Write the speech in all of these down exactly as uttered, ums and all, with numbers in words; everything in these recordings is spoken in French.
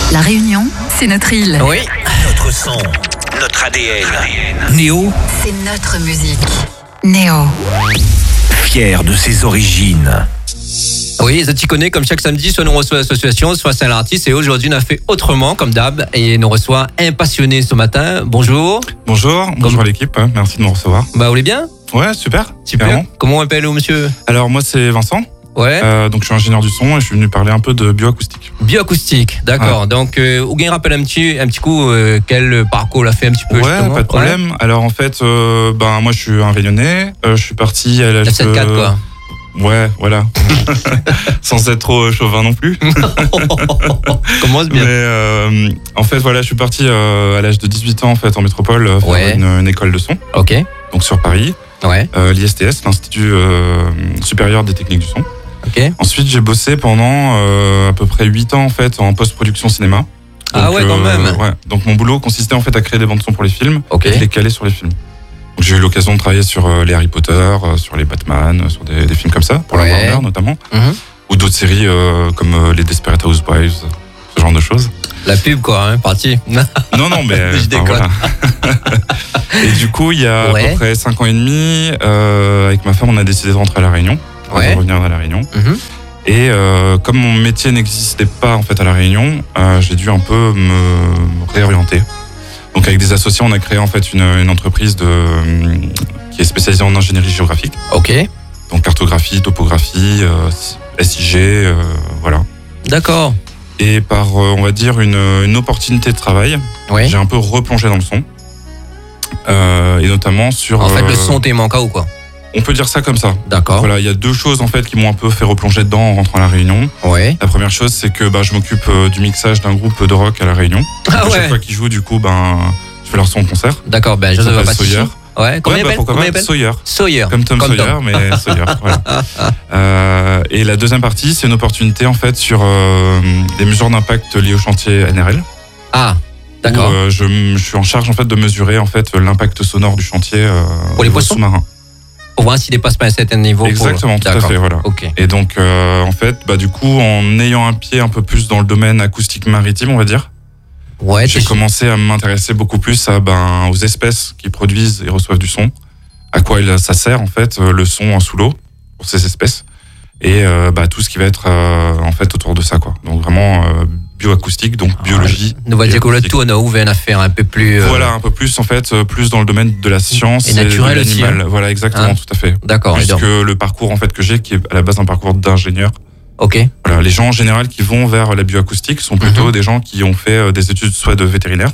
La Réunion, c'est notre île. Oui. Notre son, notre A D N. Néo, C'est notre musique. Néo. fier de ses origines. Oui, ça t'y connaît, comme chaque samedi, soit nous reçoit l'association, soit c'est un artiste. Et aujourd'hui, on a fait autrement, comme d'hab. Et nous reçoit un passionné ce matin. Bonjour. Bonjour, bonjour à l'équipe, hein, merci de nous recevoir. Bah, vous allez bien? Ouais, super. Super. Carrément. Comment on appelle, monsieur? Alors moi c'est Vincent, Ouais. euh, donc je suis ingénieur du son et je suis venu parler un peu de bioacoustique. Bioacoustique, d'accord. Ouais. Donc, euh, Ouguin rappelle un petit, un petit coup euh, quel parcours l'a fait un petit peu. Ouais, justement. pas de problème. Alors en fait, euh, ben moi je suis un Réunionnais, euh, je suis parti à l'âge La sept quatre, de... quoi. Ouais, voilà. Sans être trop chauvin non plus. Commence bien. Mais euh, en fait voilà, je suis parti euh, à l'âge de dix-huit ans en fait en métropole euh, faire Ouais. une, une école de son, Ok. donc sur Paris, Ouais. euh, l'I S T S, l'Institut euh, supérieur des techniques du son. Ok. Ensuite, j'ai bossé pendant euh, à peu près huit ans en fait en post-production cinéma. Ah Donc, ouais, quand même. ouais. Donc mon boulot consistait en fait à créer des bandes son pour les films Ok. et de les caler sur les films. Donc j'ai eu l'occasion de travailler sur euh, les Harry Potter, euh, sur les Batman, euh, sur des, des films comme ça, pour Ouais. la Warner notamment, Mhm. ou d'autres séries euh, comme euh, les Desperate Housewives, ce genre de choses. La pub, quoi, hein, parti. Non, non, mais Je déconne. voilà. Et du coup, il y a Ouais. à peu près cinq ans et demi, euh, avec ma femme, on a décidé de rentrer à La Réunion, Ouais. de revenir à La Réunion. Mhm. Et euh, comme mon métier n'existait pas en fait à La Réunion, euh, j'ai dû un peu me réorienter. Donc avec des associés, on a créé en fait une, une entreprise de, euh, qui est spécialisée en ingénierie géographique, Ok. donc cartographie, topographie, euh, S I G, euh, voilà. D'accord. Et par, euh, on va dire, une, une opportunité de travail, Oui. j'ai un peu replongé dans le son. Euh, et notamment sur... En fait, euh, le son t'es manqué ou quoi? on peut dire ça comme ça. D'accord. Voilà, il y a deux choses en fait qui m'ont un peu fait replonger dedans en rentrant à La Réunion. Ouais. La première chose, c'est que bah, je m'occupe euh, du mixage d'un groupe de rock à La Réunion. Ah À ouais. chaque fois qu'ils jouent, du coup, ben, je fais leur son en concert. D'accord, ben Ça Joseph va s'appelle pas Sawyer. Ouais, comment Ouais, il bah, appelle? pourquoi Comment il pas appelle? Sawyer. Sawyer. Comme Tom Comme Sawyer, Tom. mais Sawyer. Voilà. Euh, et la deuxième partie, c'est une opportunité en fait sur euh, des mesures d'impact liées au chantier N R L. Ah, Où, d'accord. euh, je, m- je suis en charge en fait de mesurer en fait l'impact sonore du chantier euh, Pour les au poissons sous-marin. Pour voir s'il dépasse pas un certain niveau. pour- Exactement, tout à D'accord. fait, voilà. Ok. Et donc, euh, en fait, bah, du coup, en ayant un pied un peu plus dans le domaine acoustique maritime, on va dire, Ouais, j'ai t'es- commencé à m'intéresser beaucoup plus à, ben, aux espèces qui produisent et reçoivent du son, à quoi il- ça sert, en fait, euh, le son en sous l'eau pour ces espèces, et euh, bah, tout ce qui va être euh, en fait autour de ça, quoi. Donc, vraiment euh, bioacoustique, donc biologie. Nous va et dire que le acoustique. tout, on a ouvert une affaire un peu plus. euh, Voilà, un peu plus, en fait, euh, plus dans le domaine de la science Et naturel de aussi, l'animal. Voilà, exactement, Hein. tout à fait. D'accord. et Plus donc- que le parcours, en fait, que j'ai, qui est à la base un parcours d'ingénieur. Ok. Voilà, les gens en général qui vont vers la bioacoustique sont plutôt Mhm. des gens qui ont fait euh, des études soit de vétérinaire,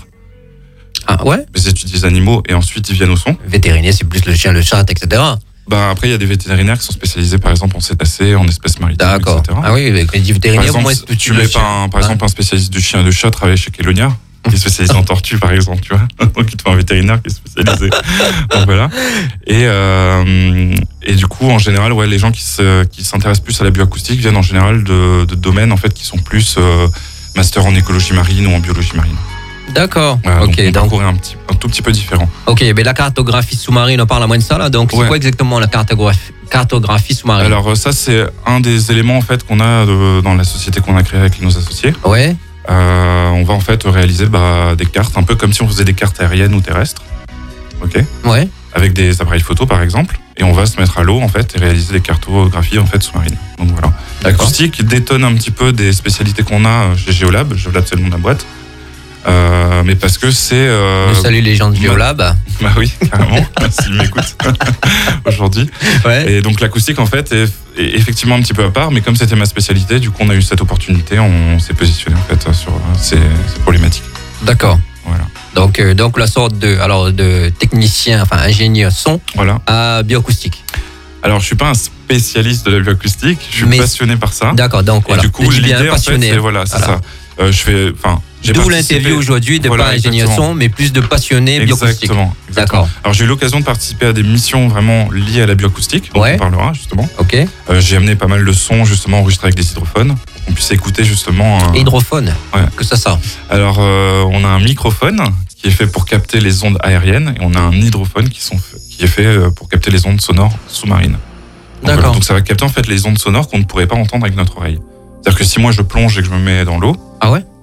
Ah ouais. des études des animaux, et ensuite ils viennent au son. Vétérinaire, c'est plus le chien, le chat, et cetera. Bah, après, il y a des vétérinaires qui sont spécialisés par exemple en cétacés, en espèces maritimes, D'accord. et cetera. Ah oui, avec les Par vétérinaires, exemple, moi, tu, tu mets pas un, par Hein. exemple un spécialiste du chien et de chat travailler chez Kelonia, qui est spécialisé en tortue par exemple, tu vois. Donc il te faut un vétérinaire qui est spécialisé. Donc voilà. Et, euh, et du coup, en général, ouais, les gens qui se, qui s'intéressent plus à la bioacoustique viennent en général de, de domaines en fait qui sont plus euh, master en écologie marine ou en biologie marine. D'accord. Voilà, ok. donc mon Donc, parcours est un, petit, un tout petit peu différent. ok. Mais la cartographie sous-marine, on parle à moins de ça là. Donc, c'est Ouais. quoi exactement la cartographie, cartographie sous-marine? Alors euh, ça, c'est un des éléments en fait qu'on a de- dans la société qu'on a créée avec nos associés. Ouais. Euh, on va en fait réaliser bah, des cartes, un peu comme si on faisait des cartes aériennes ou terrestres, ok, Ouais. avec des appareils photo par exemple, et on va se mettre à l'eau en fait et réaliser des cartographies en fait sous-marines. Donc voilà. D'accord. L'acoustique détonne un petit peu des spécialités qu'on a chez Géolab. Géolab, c'est le nom de la boîte. Euh, mais parce que c'est... euh, Nous salut les gens de Biolab. bah oui, carrément, s'ils m'écoutent aujourd'hui. Ouais. Et donc l'acoustique en fait est, est effectivement un petit peu à part, mais comme c'était ma spécialité, du coup on a eu cette opportunité, on s'est positionné en fait sur ces, ces problématiques. D'accord. Voilà. Donc, euh, donc la sorte de, alors de technicien, enfin ingénieur son Voilà. à bioacoustique. Alors je suis pas un spécialiste de la bioacoustique, je suis Mais- passionné par ça. D'accord. Donc Et voilà. du coup Je dis bien l'idée en fait, passionné. c'est voilà, c'est Voilà. ça. Euh, je fais, enfin, j'ai D'où participé- l'interview aujourd'hui de Voilà, pas ingénieur exactement. son, mais plus de passionné bioacoustique. Exactement. exactement. D'accord. Alors j'ai eu l'occasion de participer à des missions vraiment liées à la bioacoustique, dont Ouais. on parlera justement. Ok. Euh, j'ai amené pas mal de sons justement enregistrés avec des hydrophones, pour qu'on puisse écouter justement. euh, Hydrophone. Ouais. Que ça ça. Alors euh, on a un microphone qui est fait pour capter les ondes aériennes et on a un hydrophone qui, sont, qui est fait euh, pour capter les ondes sonores sous-marines. Donc, D'accord. voilà. Donc ça va capter en fait les ondes sonores qu'on ne pourrait pas entendre avec notre oreille. C'est-à-dire que si moi je plonge et que je me mets dans l'eau, Ah ouais.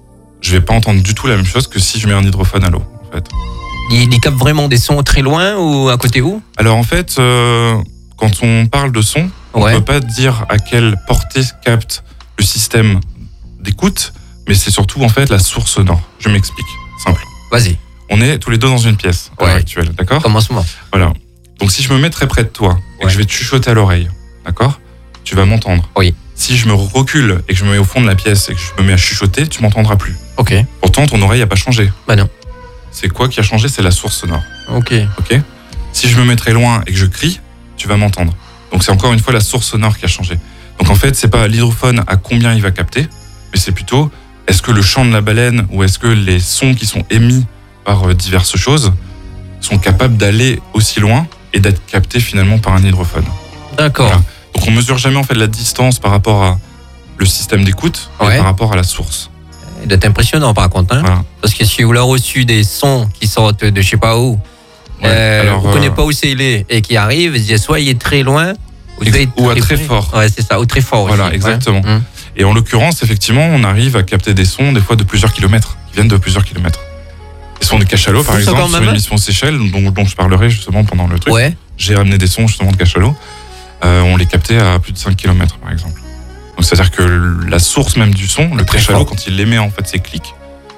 je vais pas entendre du tout la même chose que si je mets un hydrophone à l'eau, en fait. Il, il capte vraiment des sons très loin ou à côté où? Alors en fait, euh, quand on parle de son, on Ouais. peut pas dire à quelle portée capte le système d'écoute, mais c'est surtout en fait la source sonore. Je m'explique, simple. Vas-y, On est tous les deux dans une pièce à l'heure Ouais. actuelle, d'accord? commencement. Voilà. Donc si je me mets très près de toi et que Ouais. je vais te chuchoter à l'oreille, d'accord? Tu vas m'entendre. Oui. Si je me recule et que je me mets au fond de la pièce et que je me mets à chuchoter, tu m'entendras plus. Ok. Pourtant, ton oreille n'a pas changé. Bah non. C'est quoi qui a changé? C'est la source sonore. Ok. Ok. Si je me mets très loin et que je crie, tu vas m'entendre. Donc c'est encore une fois la source sonore qui a changé. Donc en fait, c'est pas l'hydrophone à combien il va capter, mais c'est plutôt est-ce que le chant de la baleine ou est-ce que les sons qui sont émis par euh, diverses choses sont capables d'aller aussi loin et d'être captés finalement par un hydrophone. D'accord. Voilà. Donc on mesure jamais en fait la distance par rapport à le système d'écoute et Ouais. par rapport à la source. Il doit être impressionnant par contre. Hein. Voilà. Parce que si vous l'avez reçu des sons qui sortent de je sais pas où, Ouais. euh, Alors, vous ne connaissez euh, pas où c'est il est et qui arrive, il dit soit il est très loin ou, Ex- soit il est ou à très près. fort. Ouais, c'est ça, ou très fort Voilà, aussi. exactement. Ouais. Hum. Et en l'occurrence, effectivement, on arrive à capter des sons des fois de plusieurs kilomètres, qui viennent de plusieurs kilomètres. Les sons des cachalots, par Fou, ça, exemple, quand sur même. une mission Seychelles, dont, dont je parlerai justement pendant le truc. Ouais. J'ai ramené des sons justement de cachalots. Euh, on les captait à plus de cinq kilomètres, par exemple. Donc c'est-à-dire que la source même du son, le Très cachalot, fort. quand il émet en fait ses clics,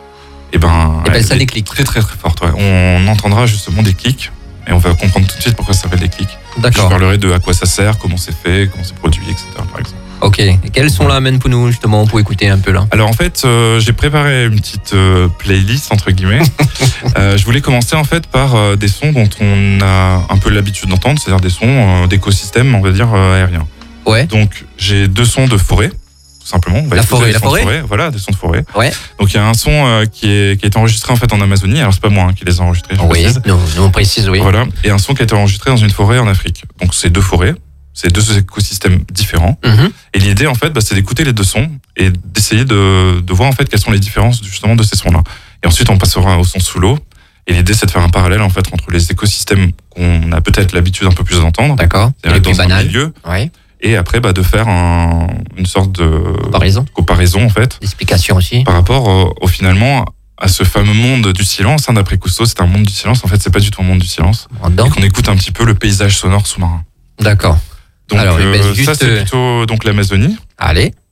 et ben, Et ben, elle ça est des clics. très très très forte. Ouais. On entendra justement des clics et on va comprendre tout de suite pourquoi ça s'appelle des clics. Je D'accord. parlerai de à quoi ça sert, comment c'est fait, comment c'est produit, et cetera. Par exemple. Ok. Et quels sont là amène pour nous justement pour écouter un peu là? Alors en fait, euh, j'ai préparé une petite euh, playlist entre guillemets. euh, je voulais commencer en fait par euh, des sons dont on a un peu l'habitude d'entendre, c'est-à-dire des sons euh, d'écosystème, on va dire euh, aérien. Ouais. Donc j'ai deux sons de forêt, tout simplement. On va La écouter forêt, des la sons de forêt Voilà, des sons de forêt. Ouais. Donc il y a un son euh, qui est qui a été enregistré en fait en Amazonie. Alors c'est pas moi hein, qui les ai enregistrés. Je Oui. précise. Nous, nous on précise oui. Voilà. Et un son qui a été enregistré dans une forêt en Afrique. Donc c'est deux forêts, c'est deux écosystèmes différents. Mhm. Et l'idée, en fait, bah, c'est d'écouter les deux sons et d'essayer de, de voir, en fait, quelles sont les différences, justement, de ces sons-là. Et ensuite, on passera au son sous l'eau. Et l'idée, c'est de faire un parallèle, en fait, entre les écosystèmes qu'on a peut-être l'habitude un peu plus d'entendre. D'accord. Et C'est-à-dire le plus dans un banal. milieu. Ouais. Et après, bah, de faire un, une sorte de Comparaison. comparaison, en fait, Explication aussi. par rapport au, au, finalement, à ce fameux monde du silence. Hein, d'après Cousteau, c'est un monde du silence. En fait, c'est pas du tout un monde du silence. En dedans. Et qu'on écoute un petit peu le paysage sonore sous-marin. D'accord. Donc, Alors, il euh, baisse ça, juste, c'est euh, plutôt donc l'Amazonie. Allez.